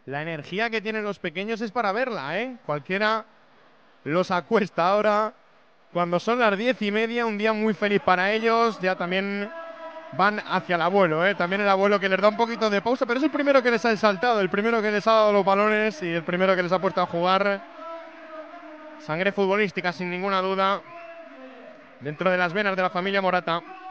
La energía que tienen los pequeños es para verla, ¿eh? Cualquiera los acuesta ahora. Cuando son las 10:30, un día muy feliz para ellos. Ya también van hacia el abuelo, ¿eh? También el abuelo que les da un poquito de pausa, pero es el primero que les ha exaltado, el primero que les ha dado los balones y el primero que les ha puesto a jugar. Sangre futbolística, sin ninguna duda, dentro de las venas de la familia Morata.